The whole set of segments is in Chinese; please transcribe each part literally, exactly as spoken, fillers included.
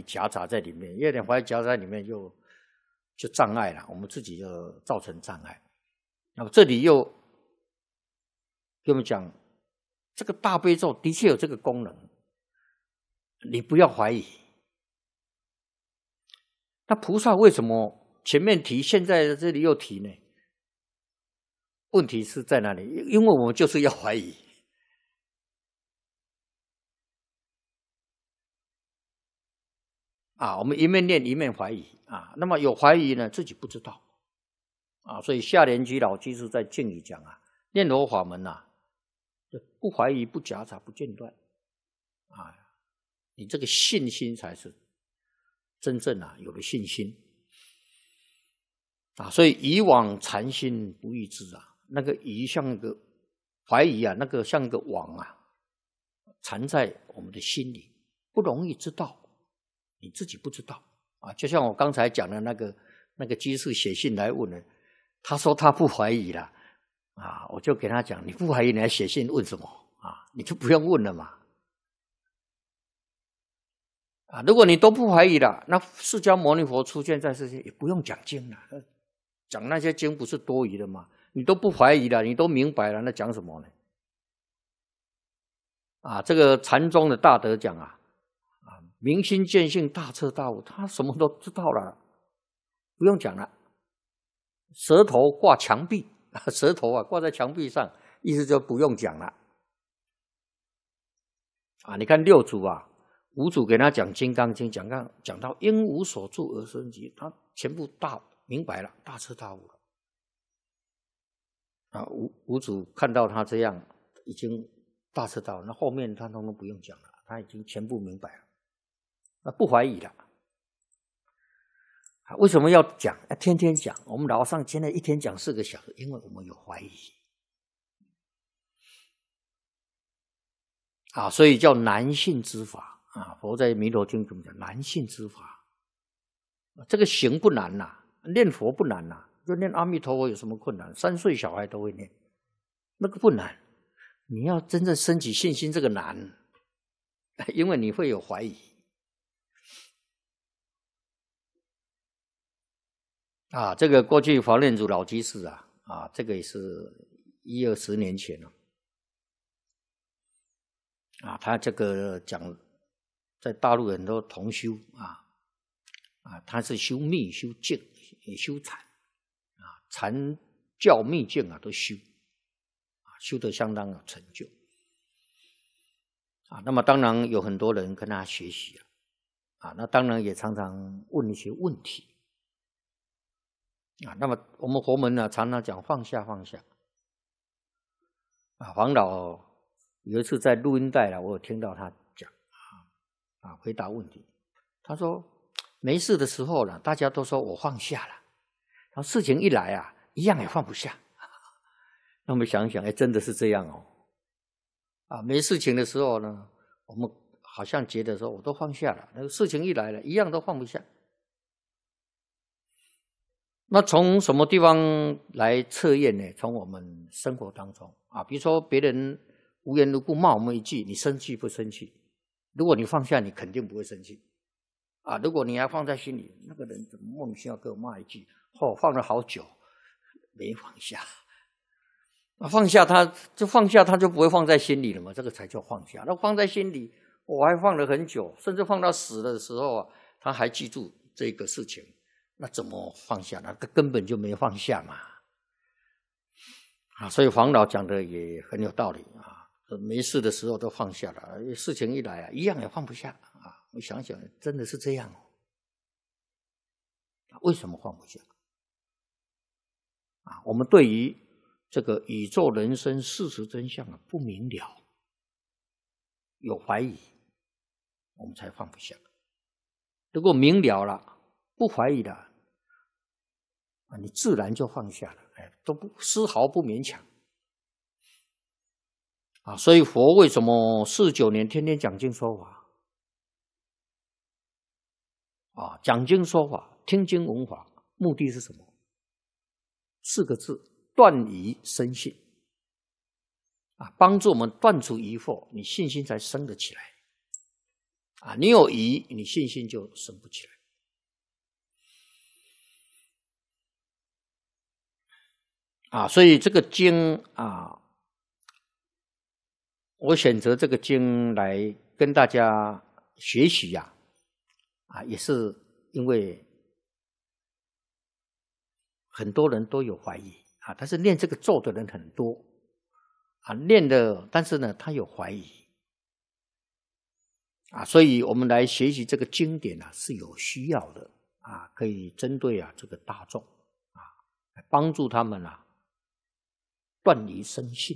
疑夹杂在里面，有点怀疑夹杂在里面就就障碍了，我们自己就造成障碍。那么这里又跟我们讲，这个大悲咒的确有这个功能，你不要怀疑。那菩萨为什么前面提，现在这里又提呢？问题是在哪里？因为我们就是要怀疑。啊，我们一面念一面怀疑啊，那么有怀疑呢，自己不知道啊，所以下莲居老居士在敬语讲啊，念佛法门啊，不怀疑、不夹杂、不间断啊，你这个信心才是真正啊有了信心啊，所以以往禅心不异之啊，那个疑像个怀疑啊，那个像个网啊，缠在我们的心里，不容易知道。你自己不知道啊，就像我刚才讲的那个那个居士写信来问了，他说他不怀疑了啊，我就给他讲，你不怀疑你还写信问什么啊？你就不用问了嘛。啊，如果你都不怀疑了，那释迦牟尼佛出现在世界也不用讲经了，讲那些经不是多余的吗？你都不怀疑了，你都明白了，那讲什么呢？啊，这个禅宗的大德讲啊。明心见性，大彻大悟，他什么都知道了，不用讲了。舌头挂墙壁，舌头啊挂在墙壁上，意思就不用讲了。啊，你看六祖啊，五祖给他讲《金刚经》，讲到讲到因无所住而生起，他全部大明白了，大彻大悟了。啊，五五祖看到他这样，已经大彻大悟，那后面他通通不用讲了，他已经全部明白了。那不怀疑了，为什么要讲？要天天讲。我们老上现在一天讲四个小时，因为我们有怀疑啊，所以叫难信之法啊。佛在《弥陀经》怎么讲？难信之法，这个行不难呐、啊，念佛不难呐、啊，就念阿弥陀佛有什么困难？三岁小孩都会念，那个不难。你要真正升起信心，这个难，因为你会有怀疑。啊，这个过去华念祖老居士啊，啊，这个也是一二十年前了，啊，他这个讲在大陆很多同修啊，啊，他是修密、修净、也修禅，啊，禅教密净啊都修，啊，修得相当有成就，啊，那么当然有很多人跟他学习啊，啊，那当然也常常问一些问题。啊，那么我们佛门呢，常常讲放下放下。啊，黄老有一次在录音带了，我有听到他讲啊，啊，回答问题。他说没事的时候呢，大家都说我放下了，然后事情一来啊，一样也放不下。那我们想想，哎，真的是这样哦。啊，没事情的时候呢，我们好像觉得说我都放下了，那个事情一来了，一样都放不下。那从什么地方来测验呢？从我们生活当中啊，比如说别人无缘无故骂我们一句，你生气不生气？如果你放下，你肯定不会生气啊。如果你还放在心里，那个人怎么莫名其妙给我骂一句，哦，放了好久没放下，啊，放下他就放下，他就不会放在心里了嘛，这个才叫放下。那放在心里，我还放了很久，甚至放到死的时候啊，他还记住这个事情。那怎么放下呢？根本就没放下嘛！啊，所以黄老讲的也很有道理啊。没事的时候都放下了，事情一来啊，一样也放不下啊。我想想，真的是这样哦。为什么放不下？啊，我们对于这个宇宙人生事实真相啊不明了，有怀疑，我们才放不下。如果明了了，不怀疑了。你自然就放下了，哎，都不丝毫不勉强啊！所以佛为什么四十九年天天讲经说法啊？讲经说法，听经闻法，目的是什么？四个字：断疑生信啊！帮助我们断除疑惑，你信心才生得起来啊，你有疑，你信心就生不起来。啊，所以这个经啊，我选择这个经来跟大家学习呀，啊，也是因为很多人都有怀疑啊，但是念这个咒的人很多啊，念的，但是呢，他有怀疑啊，所以我们来学习这个经典啊是有需要的啊，可以针对啊这个大众啊，帮助他们啊断离生信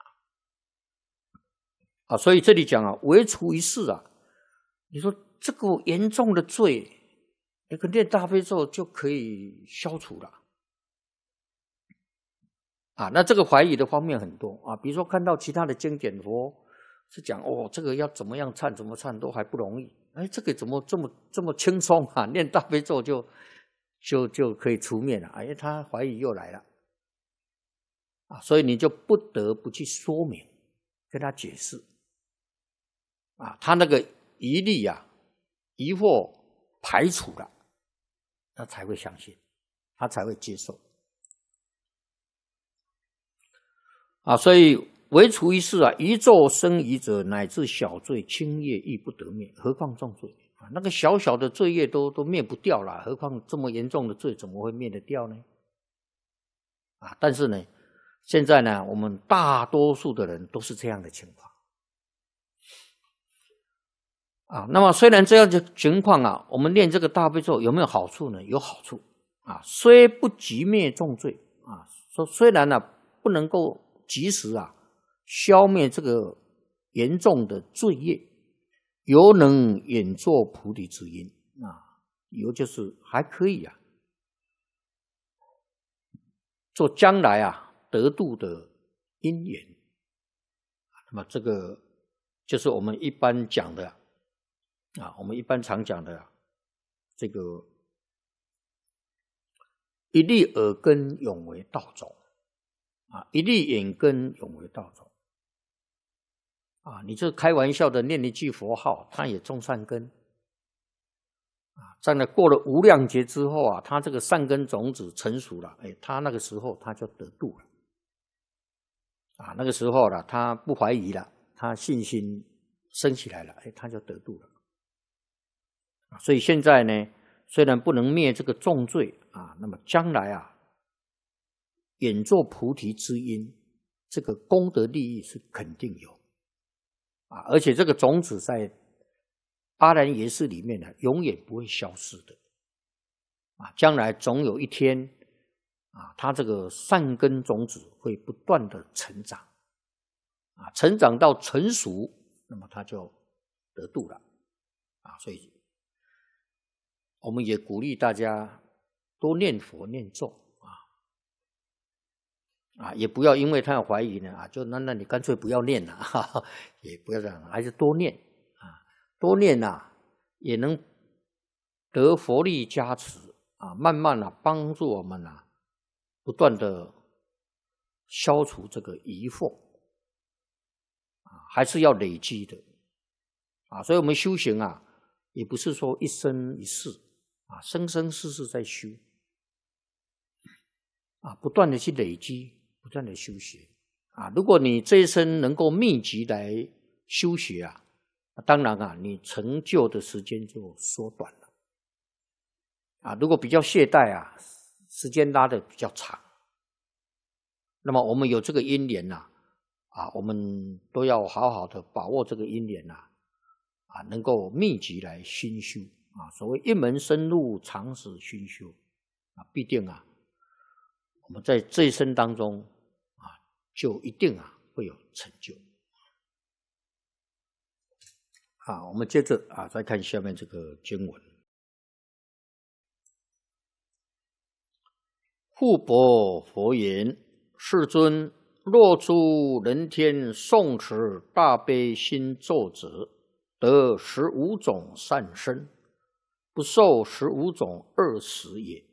啊，所以这里讲啊，唯除一事啊，你说这个严重的罪，那个念大悲咒就可以消除了。啊，那这个怀疑的方面很多啊，比如说看到其他的经典佛是讲哦，这个要怎么样忏怎么忏都还不容易，哎，这个怎么这么这么轻松啊？念大悲咒就就就可以除灭了，哎，他怀疑又来了啊，所以你就不得不去说明，跟他解释啊，他那个疑虑啊、疑惑排除了，他才会相信，他才会接受。啊，所以唯除一事啊，一咒生疑者，乃至小罪轻业亦不得灭，何况重罪啊？那个小小的罪业都都灭不掉了，何况这么严重的罪怎么会灭得掉呢？啊，但是呢，现在呢，我们大多数的人都是这样的情况啊。那么虽然这样的情况啊，我们念这个大悲咒有没有好处呢？有好处啊，虽不及灭重罪啊，说虽然呢、啊、不能够及时啊，消灭这个严重的罪业，犹能演作菩提之因啊，有就是还可以啊，做将来啊得度的因缘。那么这个就是我们一般讲的啊，我们一般常讲的、啊、这个一粒耳根永为道种。啊，一粒眼根永为道种啊！你这开玩笑的念一句佛号，它也种善根啊。在那过了无量劫之后啊，它这个善根种子成熟了，哎，他那个时候他就得度了啊。那个时候了，他不怀疑了，他信心升起来了，哎，他就得度了啊。所以现在呢，虽然不能灭这个重罪啊，那么将来啊。演作菩提之因，这个功德利益是肯定有啊，而且这个种子在阿兰耶识里面呢，永远不会消失的啊，将来总有一天啊，它这个善根种子会不断的成长啊，成长到成熟，那么它就得度了啊，所以我们也鼓励大家多念佛念咒。啊，也不要因为他有怀疑呢啊，就那那你干脆不要念了，哈哈，也不要这样，还是多念啊，多念啊，也能得佛力加持啊，慢慢啊帮助我们啊，不断的消除这个疑惑啊，还是要累积的啊，所以我们修行啊，也不是说一生一世啊，生生世世在修啊，不断的去累积。不断的修学啊，如果你这一生能够密集来修学啊，当然啊，你成就的时间就缩短了啊。如果比较懈怠啊，时间拉得比较长，那么我们有这个因缘呐啊，我们都要好好的把握这个因缘呐啊，能够密集来熏修啊。所谓一门深入，长时熏修啊，必定啊。我们在这一生当中啊，就一定啊会有成就。啊，我们接着啊再看下面这个经文。护钵佛言：世尊，若诸人天诵持大悲心咒者，得十五种善身，不受十五种恶死也。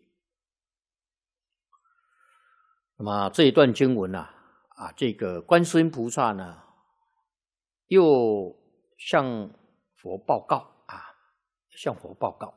那么这一段经文啊，啊，这个观世音菩萨呢，又向佛报告向佛报告。